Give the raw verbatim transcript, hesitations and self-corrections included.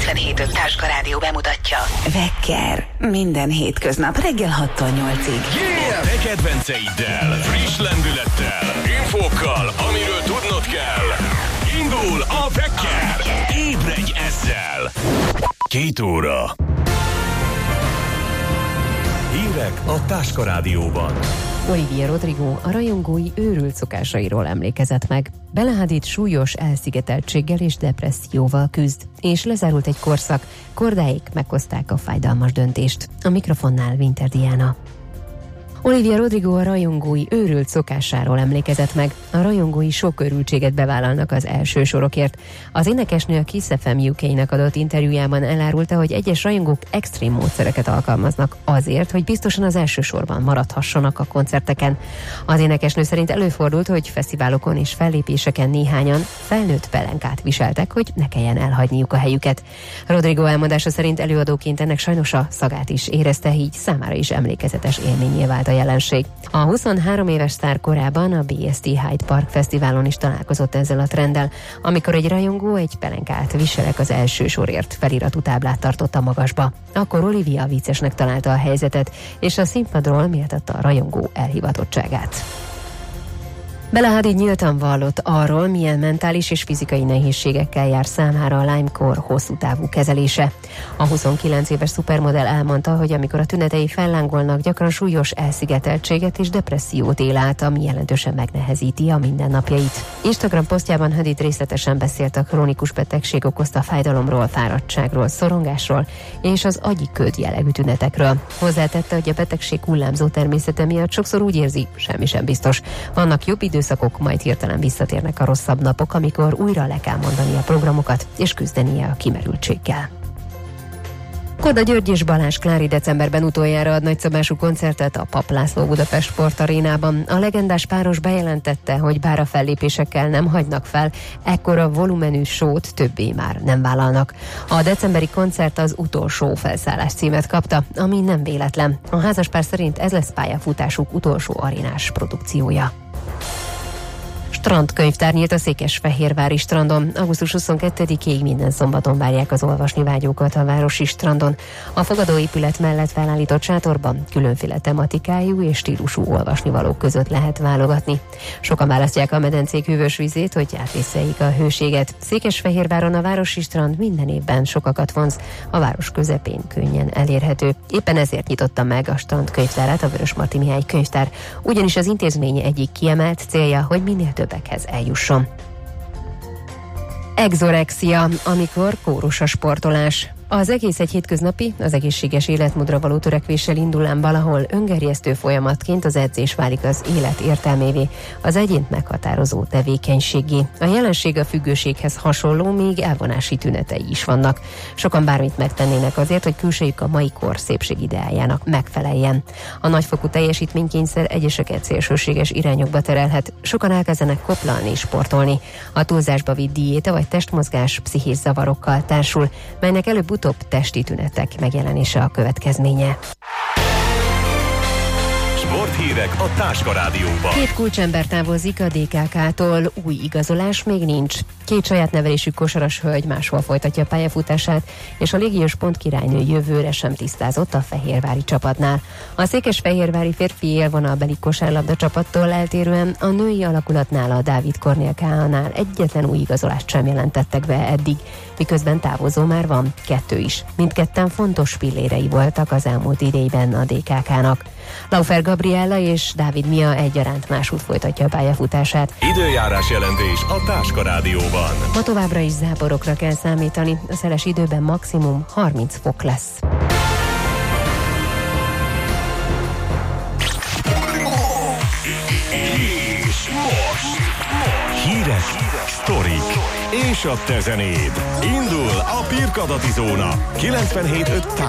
kilencvenhét öt Táska Rádió bemutatja. Vekker. Minden hétköznap reggel hattól nyolcig. Yeah! Te kedvenceiddel, friss lendülettel, infókkal, amiről tudnod kell. Indul a Vekker. Ébredj ezzel. Két óra. Hírek a Táska Rádióban. Olivia Rodrigo a rajongói őrült szokásairól emlékezett meg. Bella Hadid súlyos elszigeteltséggel és depresszióval küzd, és lezárult egy korszak, kordáik meghozták a fájdalmas döntést. A mikrofonnál Winter Diana. Olivia Rodrigo a rajongói őrült szokásáról emlékezett meg. A rajongói sok őrültséget bevállalnak az első sorokért. Az énekesnő a Kiss ef em u ká-nak adott interjújában elárulta, hogy egyes rajongók extrém módszereket alkalmaznak azért, hogy biztosan az első sorban maradhassanak a koncerteken. Az énekesnő szerint előfordult, hogy fesztiválokon és fellépéseken néhányan felnőtt pelenkát viseltek, hogy ne kelljen elhagyniuk a helyüket. Rodrigo elmondása szerint előadóként ennek sajnos a szagát is érezte, így számára is emlékezetes élményé vált a jelenség. A huszonhárom éves sztár korában a bé es té Hyde Park Fesztiválon is találkozott ezzel a trenddel, amikor egy rajongó egy pelenkát viselek az első sorért feliratú táblát tartotta magasba. Akkor Olivia viccesnek találta a helyzetet, és a színpadról méltatta a rajongó elhivatottságát. Bella Hadid nyíltan vallott arról, milyen mentális és fizikai nehézségekkel jár számára a Lyme-kór hosszú távú kezelése. A huszonkilenc éves szupermodell elmondta, hogy amikor a tünetei fellángolnak, gyakran súlyos elszigeteltséget és depressziót él át, ami jelentősen megnehezíti a mindennapjait. Instagram posztjában Hadid részletesen beszélt a krónikus betegség okozta fájdalomról, fáradtságról, szorongásról és az agyi köd jellegű tünetekről. Hozzátette, hogy a betegség hullámzó természete miatt sokszor úgy érzi, semmi sem biztos. Vannak jobb idő időszakok, majd hirtelen visszatérnek a rosszabb napok, amikor újra le kell mondani a programokat, és küzdenie a kimerültséggel. Korda György és Balázs Klári decemberben utoljára ad nagyszabású koncertet a Papp László Budapest Sportarénában. A legendás páros bejelentette, hogy bár a fellépésekkel nem hagynak fel, ekkora volumenű sót többé már nem vállalnak. A decemberi koncert az utolsó felszállás címet kapta, ami nem véletlen. A házaspár szerint ez lesz pályafutásuk utolsó arénás produkciója. Strandkönyvtár nyílt a Székesfehérvári strandon. augusztus huszonkettedikéig minden szombaton várják az olvasni vágyókat a városi strandon. A fogadóépület mellett felállított sátorban különféle tematikájú és stílusú olvasnivalók között lehet válogatni. Sokan választják a medencék hűvös vizét, hogy átvészeljék a hőséget. Székesfehérváron a városi strand minden évben sokakat vonz, a város közepén könnyen elérhető. Éppen ezért nyitotta meg a strandkönyvtárát a Vörösmarty Mihály könyvtár, ugyanis az intézmény egyik kiemelt célja, hogy minél többekhez eljusson. Exorexia, amikor kórus a sportolás. Az egész egy hétköznapi, az egészséges életmódra való törekvéssel indul, ám valahol öngerjesztő folyamatként az edzés válik az élet értelmévé, az egyént meghatározó tevékenységé. A jelenség a függőséghez hasonló, még elvonási tünetei is vannak. Sokan bármit megtennének azért, hogy külsejük a mai kor szépségideájának megfeleljen. A nagyfokú teljesítménykényszer egyeseket szélsőséges irányokba terelhet, sokan elkezdenek koplalni, sportolni. A túlzásba vitt diéta vagy testmozgás pszichés zavarokkal társul, melynek előbb utóbb testi tünetek megjelenése a következménye. Sporthírek a Táska Rádióban. Két kulcsember távozik a dé ká ká-tól, új igazolás még nincs. Két saját nevelésű kosaras hölgy máshol folytatja pályafutását, és a légiós pontkirálynő jövőre sem tisztázott a fehérvári csapatnál. A székesfehérvári férfi élvonalbeli kosárlabda csapattól eltérően a női alakulatnál, a Dávid Kornél ká á-nál egyetlen új igazolást sem jelentettek be eddig, miközben távozó már van kettő is. Mindketten fontos pillérei voltak az elmúlt idejében a dé ká ká-nak. Laufer Gabriella és Dávid Mia egyaránt másút folytatja a pályafutását. Időjárás jelentés a Táska Rádióban. Ma továbbra is záporokra kell számítani, a szeles időben maximum harminc fok lesz. És most, most hírek, sztorik és a te zenéd. Indul a Pirkadati Zóna kilencvenhét öt